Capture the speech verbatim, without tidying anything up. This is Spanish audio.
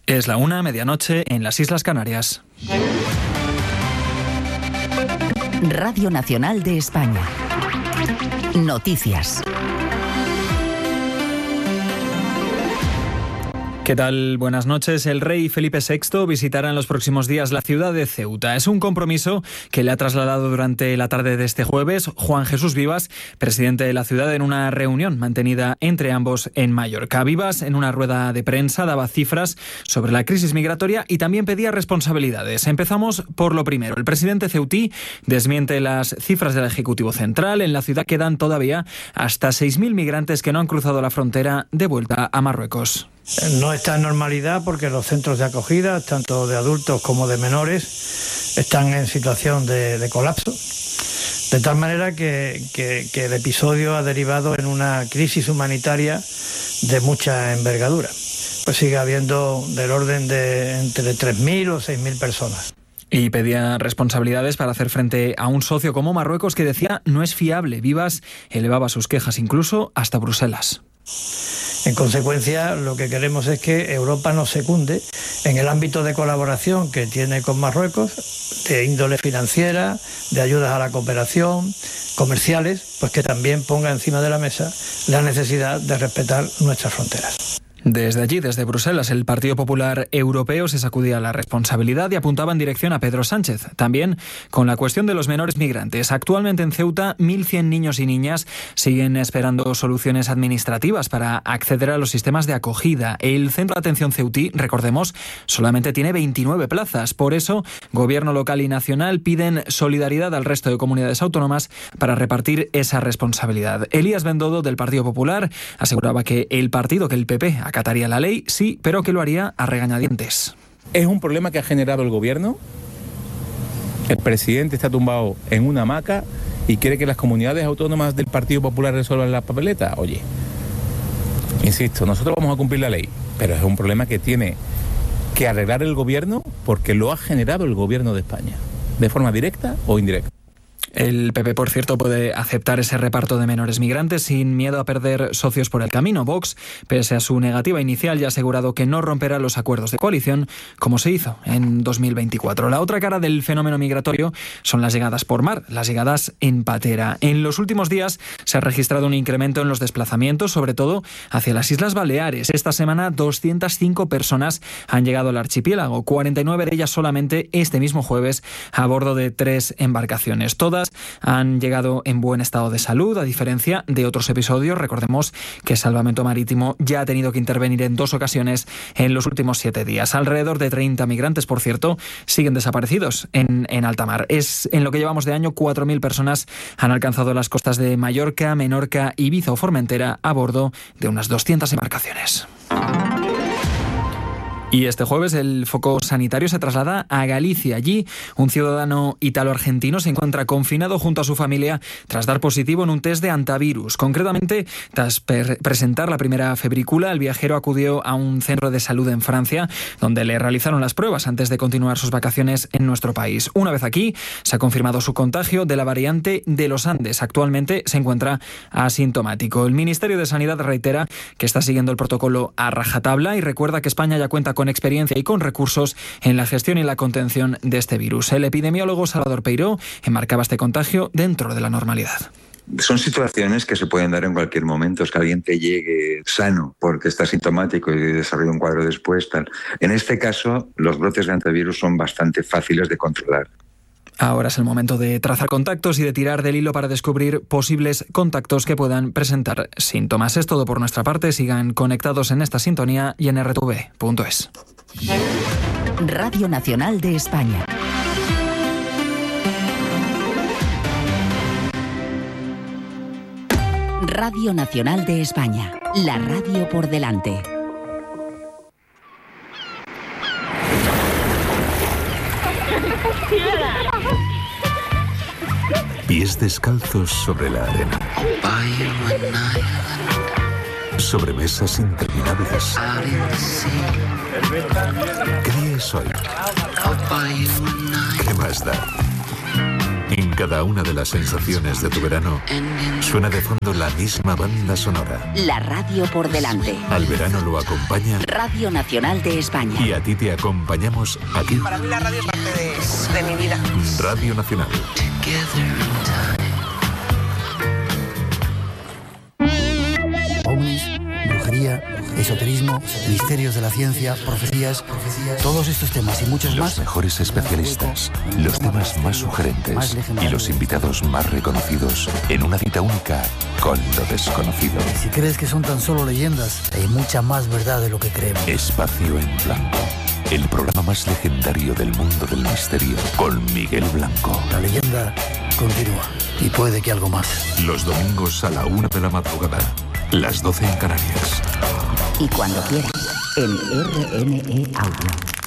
Es la una, medianoche, en las Islas Canarias. Radio Nacional de España. Noticias. ¿Qué tal? Buenas noches. El rey Felipe sexto visitará en los próximos días la ciudad de Ceuta. Es un compromiso que le ha trasladado durante la tarde de este jueves Juan Jesús Vivas, presidente de la ciudad, en una reunión mantenida entre ambos en Mallorca. Vivas, en una rueda de prensa, daba cifras sobre la crisis migratoria y también pedía responsabilidades. Empezamos por lo primero. El presidente ceutí desmiente las cifras del Ejecutivo Central. En la ciudad quedan todavía hasta seis mil migrantes que no han cruzado la frontera de vuelta a Marruecos. No está en normalidad porque los centros de acogida, tanto de adultos como de menores, están en situación de, de colapso. De tal manera que, que, que el episodio ha derivado en una crisis humanitaria de mucha envergadura. Pues sigue habiendo del orden de entre tres mil o seis mil personas. Y pedía responsabilidades para hacer frente a un socio como Marruecos que decía no es fiable. Vivas elevaba sus quejas incluso hasta Bruselas. En consecuencia, lo que queremos es que Europa nos secunde en el ámbito de colaboración que tiene con Marruecos, de índole financiera, de ayudas a la cooperación, comerciales, pues que también ponga encima de la mesa la necesidad de respetar nuestras fronteras. Desde allí, desde Bruselas, el Partido Popular Europeo se sacudía la responsabilidad y apuntaba en dirección a Pedro Sánchez. También con la cuestión de los menores migrantes. Actualmente en Ceuta, mil cien niños y niñas siguen esperando soluciones administrativas para acceder a los sistemas de acogida. El Centro de Atención Ceutí, recordemos, solamente tiene veintinueve plazas. Por eso, Gobierno local y nacional piden solidaridad al resto de comunidades autónomas para repartir esa responsabilidad. Elías Bendodo, del Partido Popular, aseguraba que el partido, que el P P, acataría la ley, sí, pero que lo haría a regañadientes. ¿Es un problema que ha generado el gobierno? El presidente está tumbado en una hamaca y quiere que las comunidades autónomas del Partido Popular resuelvan las papeletas. Oye, insisto, nosotros vamos a cumplir la ley, pero es un problema que tiene que arreglar el gobierno porque lo ha generado el gobierno de España, de forma directa o indirecta. El P P, por cierto, puede aceptar ese reparto de menores migrantes sin miedo a perder socios por el camino. Vox, pese a su negativa inicial, ya ha asegurado que no romperá los acuerdos de coalición, como se hizo en dos mil veinticuatro. La otra cara del fenómeno migratorio son las llegadas por mar, las llegadas en patera. En los últimos días se ha registrado un incremento en los desplazamientos, sobre todo hacia las Islas Baleares. Esta semana, doscientas cinco personas han llegado al archipiélago, cuarenta y nueve de ellas solamente este mismo jueves a bordo de tres embarcaciones. Todas han llegado en buen estado de salud, a diferencia de otros episodios. Recordemos que Salvamento Marítimo ya ha tenido que intervenir en dos ocasiones en los últimos siete días. Alrededor de treinta migrantes, por cierto, siguen desaparecidos en, en alta mar. Es en lo que llevamos de año, cuatro mil personas han alcanzado las costas de Mallorca, Menorca, Ibiza o Formentera a bordo de unas doscientas embarcaciones. Y este jueves el foco sanitario se traslada a Galicia. Allí, un ciudadano ítalo-argentino se encuentra confinado junto a su familia tras dar positivo en un test de antivirus. Concretamente, tras per- presentar la primera febrícula, el viajero acudió a un centro de salud en Francia, donde le realizaron las pruebas antes de continuar sus vacaciones en nuestro país. Una vez aquí, se ha confirmado su contagio de la variante de los Andes. Actualmente se encuentra asintomático. El Ministerio de Sanidad reitera que está siguiendo el protocolo a rajatabla y recuerda que España ya cuenta con con experiencia y con recursos en la gestión y la contención de este virus. El epidemiólogo Salvador Peiró enmarcaba este contagio dentro de la normalidad. Son situaciones que se pueden dar en cualquier momento. Es que alguien te llegue sano porque está sintomático y desarrolla un cuadro después. Tal. En este caso, los brotes de antivirus son bastante fáciles de controlar. Ahora es el momento de trazar contactos y de tirar del hilo para descubrir posibles contactos que puedan presentar síntomas. Es todo por nuestra parte. Sigan conectados en esta sintonía y en erre te ve punto es. Radio Nacional de España. Radio Nacional de España. La radio por delante. Pies descalzos sobre la arena. Sobre mesas interminables. ¿Qué día es hoy? ¿Qué más da? En cada una de las sensaciones de tu verano suena de fondo la misma banda sonora. La radio por delante. Al verano lo acompaña Radio Nacional de España. y a ti te acompañamos aquí. Para mí la radio es parte de, de mi vida. Radio Nacional. Ovnis, brujería, esoterismo, misterios de la ciencia, profecías, todos estos temas y muchos Los más. mejores especialistas, los temas más sugerentes y los invitados más reconocidos en una cita única con lo desconocido. Si crees que son tan solo leyendas, hay mucha más verdad de lo que creemos. Espacio en Blanco, el programa más legendario del mundo del misterio, con Miguel Blanco. La leyenda continúa y puede que algo más. Los domingos a la una de la madrugada, las doce en Canarias. Y cuando quieras, en R N E Audio.